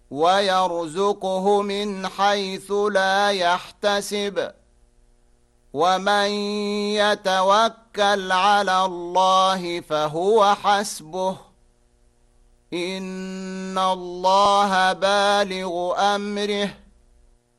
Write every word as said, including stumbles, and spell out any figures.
ويرزقه من حيث لا يحتسب ومن يتوكل على الله فهو حسبه إن الله بالغ أمره